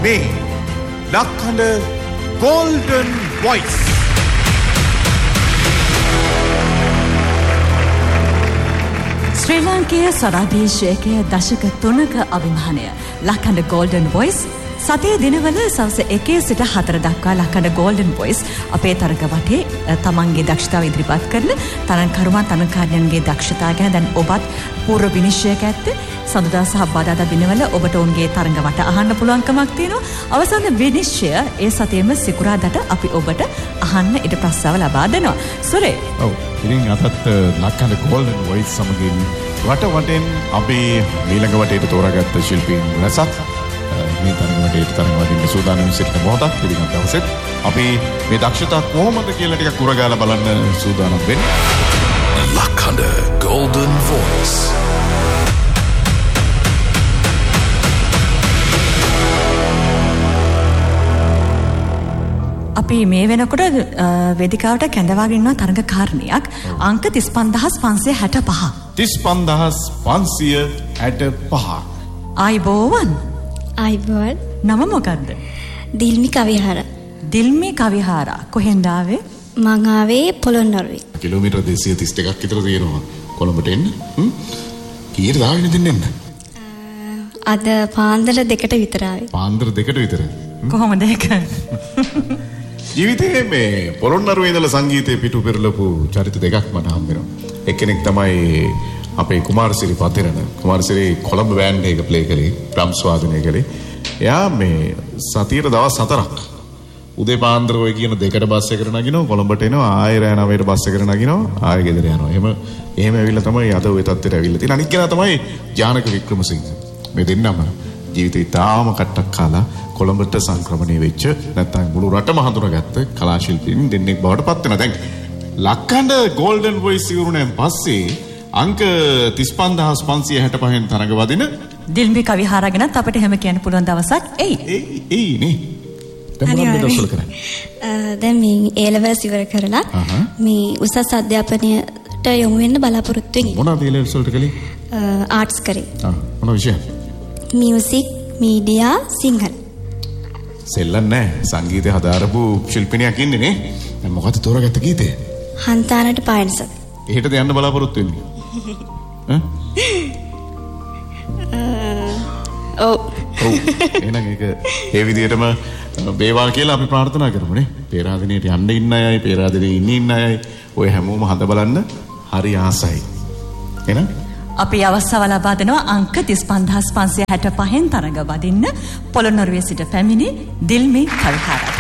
මේ ලක්හඬ Golden Voice. ශ්‍රී ලාංකේය ස්වරාභිෂේකයේ දශක 3ක අවිමානය ලක්හඬ Golden Voice සතියේ දිනවල සවස 1 සිට 4 දක්වා ලක්හඬ Golden Voice අපේ තරග වටේ තමන්ගේ දක්ෂතාව ඉදිරිපත් කරන තරඟකරුවන් තරඟකාරයන්ගේ දක්ෂතාව ගැන දැන් ඔබත් පූර්ව විනිශ්චයක ඇත්තේ සඳුදා සහ බදාදා දිනවල ඔබට ඔවුන්ගේ තරඟ වට අහන්න පුළුවන්කමක් තියෙනවා. අවසාන විනිශ්චය ඒ සතියේම සිකුරාදාට අපි ඔබට අහන්න ඉඩ ප්‍රස්තාව ලබා දෙනවා. සුරේ. ඔව්. ඉතින් අදත් ලක්හඬ Golden Voice සමගින් වටෙන් අපි ඊළඟ වටේට තෝරාගත්ත ශිල්පීන් රැසක් මේ තරඟ වටේට තරඟ වදින්න සූදානම් සිටින මොහොතක් ඉතින් අද දවසෙත් අපි මේ දක්ෂතා කොහොමද කියලා ටිකක් උරගාලා බලන්න සූදානම් වෙන්නේ. ලක්හඬ Golden Voice. අපි මේ වෙනකොට වේදිකාවට කැඳවාගෙන ඉන්න තරඟකාරණියක් අංක 35565. 35565. ආයිබෝවන්. ආයිබෝවන්. නම මොකද්ද? දිල්මි කවිහාර. දිල්මි කවිහාර. කොහෙන්ද ආවේ? මං ආවේ පොළොන්නරුවේ. කිලෝමීටර් 231ක් විතර තියෙනවා කොළඹට එන්න. කීයට දාගෙන දෙන්න? අද පාන්දර 2ට විතර ආවේ. පාන්දර 2ට විතර. කොහොමද ඒක? ජීවිතේ මේ පොළොන්නරුවේ ඉඳලා සංගීතයේ පිටු පෙරලපු චරිත දෙකක් මට හම්බ වෙනවා. එක්කෙනෙක් තමයි අපේ කුමාරසිරි පතිරණ. කුමාරසිරි කොළඹ බෑන්ඩ් එක ප්ලේ කළේ, ඩ්‍රම්ස් වාදනය කළේ. එයා මේ සතියට දවස් 4ක් උදේ පාන්දර ඔය කියන 2ට බස් එකට නගිනවා, කොළඹට එනවා, ආයෙ රෑ 9ට බස් එකට නගිනවා, ආයෙ ගෙදර යනවා. එහෙම ඇවිල්ලා තමයි අද ඔය තත්ත්වයට ඇවිල්ලා තියෙන්නේ. අනිත් කෙනා තමයි ජානක වික්‍රමසිංහ. මේ දෙන්නම ජීවිතේ තාම කට්ටක් කාලා කොළඹට සංක්‍රමණය වෙච්ච නැත්නම් මුළු රටම හඳුනාගත්ත කලා ශිල්පීන් දෙන්නෙක් බවට පත් වෙනවා. දැන් ලක්හඬ Golden Voice ඉවරුණෙන් පස්සේ අංක 35565න් තරඟ වදින දිල්මි කවිහාර ගැනත් අපිට හැම කියන්න පුළුවන් දවසක් එයි. එයි නේ. දැන් මොනවද දවසවල කරන්නේ? දැන් මේ A levels ඉවර කරලා මේ උසස් අධ්‍යාපනයට යොමු වෙන්න බලාපොරොත්තු වෙන්නේ. මොනවද A levels වලට කලේ? ආර්ට්ස් කරේ. මොන විෂය? Music, media, Sinhala. සෙල්ලම් නැහැ. සංගීතය හදාරපු ශිල්පිනියක් ඉන්නේ නේ. දැන් මොකද තෝරාගත්ත ගීතය? හන්තානට පායනස. එහෙටද යන්න බලාපොරොත්තු වෙන්නේ? ඔව්. එහෙනම් ඒක ඒ විදිහටම වේවා කියලා අපි ප්‍රාර්ථනා කරමු නේ. පේරාදෙනියට යන්න ඉන්න අයයි, පේරාදෙනියේ ඉන්න අයයි ඔය හැමෝම හඳ බලන්න හරි ආසයි. එහෙනම් අපි අවස්ථාව ලබා දෙනවා අංක 35565න් තරඟ වදින්න පොළොන්නරුවේ සිට පැමිණි දිල්මි කවිහාරට.